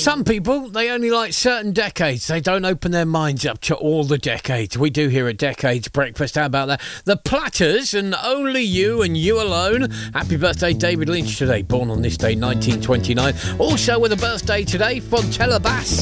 Some people, they only like certain decades. They don't open their minds up to all the decades. We do here at Decades Breakfast. How about that? The Platters and Only You and You Alone. Happy birthday, David Lynch, today. Born on this day, 1929. Also with a birthday today, Fontella Bass.